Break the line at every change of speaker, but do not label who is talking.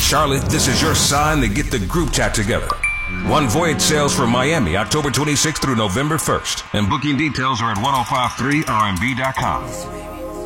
Charlotte, this is your sign to get the group chat together. One Voyage sails for Miami, October 26th through November 1st. And booking details are at 1053rmb.com.